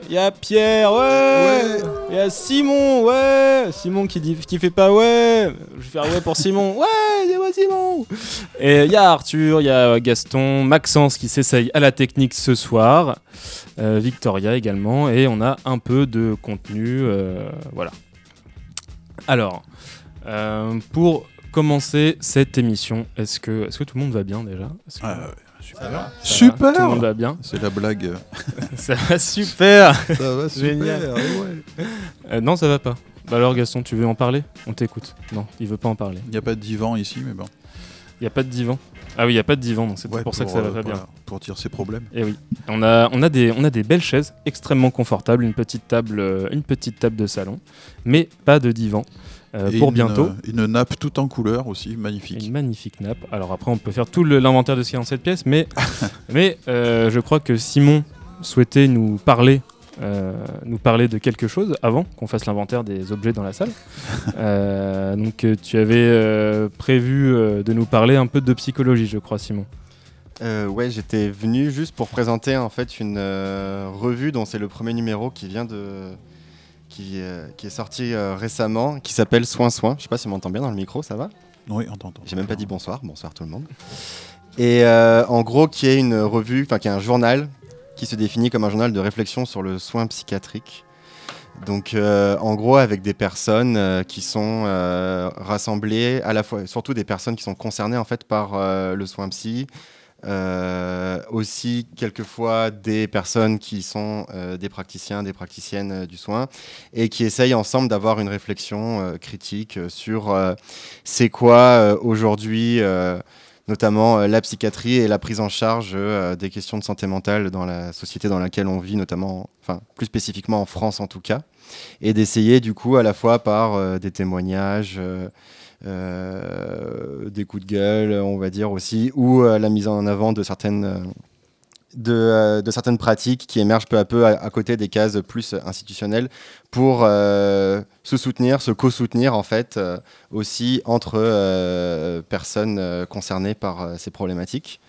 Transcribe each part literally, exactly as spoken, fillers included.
Il y a Pierre, ouais. Il y a Simon, ouais. Simon qui dit, qui fait pas ouais. Je vais faire ouais pour Simon, ouais, c'est moi Simon. Et il y a Arthur, il y a Gaston, Maxence qui s'essaye à la technique ce soir, euh, Victoria également, et on a un peu de contenu, euh, voilà. Alors, euh, pour commencer cette émission, est-ce que, est-ce que tout le monde va bien déjà? Est-ce que... ah, ouais. Super. Ça Super. va, tout le monde va bien. C'est la blague. Ça va super. Ça va super. Génial. Ouais. Euh, non, ça va pas. Bah alors Gaston, tu veux en parler? On t'écoute. Non, il veut pas en parler. Il n'y a pas de divan ici, mais bon. Il y a pas de divan. Ah oui, il y a pas de divan, donc c'est ouais, pour, pour ça que ça va pas bien. Voilà, pour dire ses problèmes. Et oui. On a, on a des, on a des belles chaises extrêmement confortables, une petite table, euh, une petite table de salon, mais pas de divan. Euh, pour une, bientôt. Une nappe tout en couleur aussi, magnifique. Une magnifique nappe. Alors après, on peut faire tout le, l'inventaire de ce qu'il y a dans cette pièce, mais, mais euh, je crois que Simon souhaitait nous parler, euh, nous parler de quelque chose avant qu'on fasse l'inventaire des objets dans la salle. euh, donc euh, tu avais euh, prévu euh, de nous parler un peu de psychologie, je crois, Simon. Euh, ouais, j'étais venu juste pour présenter en fait une euh, revue dont c'est le premier numéro qui vient de... Qui, euh, qui est sorti euh, récemment, qui s'appelle Soin Soin. Je sais pas si on m'entend bien dans le micro, ça va? Oui, on t'entend. J'ai même pas dit bonsoir, bonsoir tout le monde. Et euh, en gros, qui est une revue, enfin qui est un journal qui se définit comme un journal de réflexion sur le soin psychiatrique. Donc euh, en gros avec des personnes euh, qui sont euh, rassemblées, à la fois, surtout des personnes qui sont concernées en fait par euh, le soin psy. Euh, aussi quelquefois des personnes qui sont euh, des praticiens, des praticiennes euh, du soin et qui essayent ensemble d'avoir une réflexion euh, critique euh, sur euh, c'est quoi euh, aujourd'hui euh, notamment euh, la psychiatrie et la prise en charge euh, des questions de santé mentale dans la société dans laquelle on vit, notamment, enfin plus spécifiquement en France en tout cas, et d'essayer du coup à la fois par euh, des témoignages euh, Euh, des coups de gueule, on va dire aussi, ou euh, la mise en avant de certaines, euh, de, euh, de certaines pratiques qui émergent peu à peu à, à côté des cases plus institutionnelles pour euh, se soutenir, se co-soutenir en fait, euh, aussi entre euh, personnes euh, concernées par euh, ces problématiques.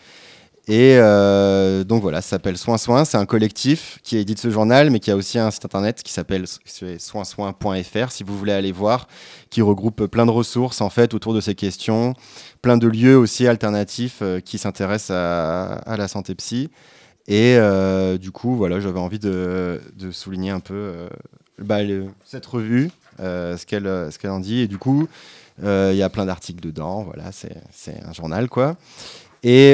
Et euh, donc voilà, ça s'appelle Soin Soin, c'est un collectif qui édite ce journal, mais qui a aussi un site internet qui s'appelle soin soin point f r, si vous voulez aller voir, qui regroupe plein de ressources en fait autour de ces questions, plein de lieux aussi alternatifs euh, qui s'intéressent à, à la santé psy. Et euh, du coup, voilà, j'avais envie de, de souligner un peu euh, bah, le, cette revue, euh, ce qu'elle, ce qu'elle en dit. Et du coup, il euh, y a plein d'articles dedans, voilà, c'est, c'est un journal quoi. Et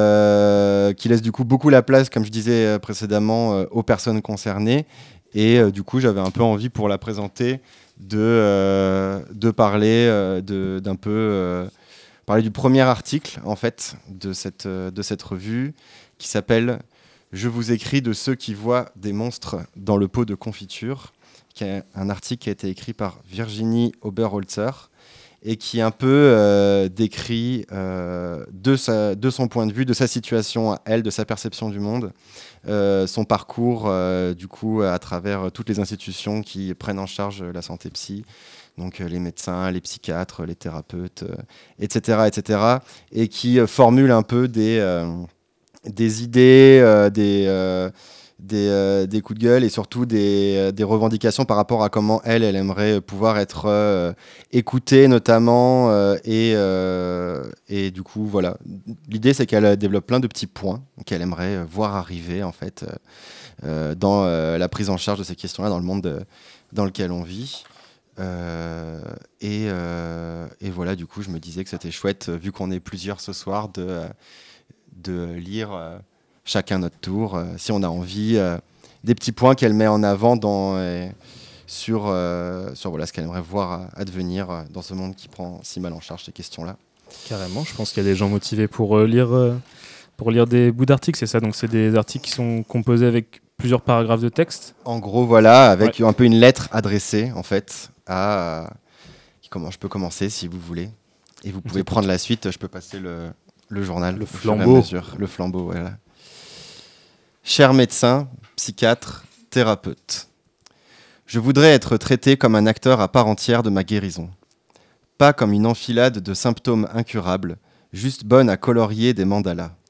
euh, qui laisse du coup beaucoup la place, comme je disais précédemment, euh, aux personnes concernées. Et euh, du coup, j'avais un peu envie pour la présenter de, euh, de parler euh, de, d'un peu euh, parler du premier article en fait de cette, euh, de cette revue qui s'appelle « Je vous écris de ceux qui voient des monstres dans le pot de confiture », qui est un article qui a été écrit par Virginie Oberholzer et qui un peu euh, décrit euh, de, sa, de son point de vue, de sa situation à elle, de sa perception du monde, euh, son parcours euh, du coup à travers toutes les institutions qui prennent en charge la santé psy, donc euh, les médecins, les psychiatres, les thérapeutes, euh, et cetera, et cetera, et qui euh, formule un peu des, euh, des idées, euh, des... Euh, Des, euh, des coups de gueule et surtout des, euh, des revendications par rapport à comment elle, elle aimerait pouvoir être euh, écoutée notamment euh, et, euh, et du coup voilà, l'idée c'est qu'elle développe plein de petits points qu'elle aimerait voir arriver en fait euh, dans euh, la prise en charge de ces questions-là dans le monde de, dans lequel on vit euh, et, euh, et voilà, du coup je me disais que c'était chouette vu qu'on est plusieurs ce soir de, de lire euh, chacun notre tour, euh, si on a envie, euh, des petits points qu'elle met en avant dans, euh, sur, euh, sur voilà, ce qu'elle aimerait voir advenir euh, dans ce monde qui prend si mal en charge ces questions-là. Carrément, je pense qu'il y a des gens motivés pour, euh, lire, euh, pour lire des bouts d'articles, c'est ça? Donc c'est des articles qui sont composés avec plusieurs paragraphes de texte? En gros, voilà, avec ouais. un peu une lettre adressée, en fait, à... Comment je peux commencer, si vous voulez. Et vous pouvez prendre la suite, je peux passer le, le journal. Le flambeau. Le flambeau, voilà. Chers médecins, psychiatres, thérapeutes, je voudrais être traité comme un acteur à part entière de ma guérison. Pas comme une enfilade de symptômes incurables, juste bonne à colorier des mandalas.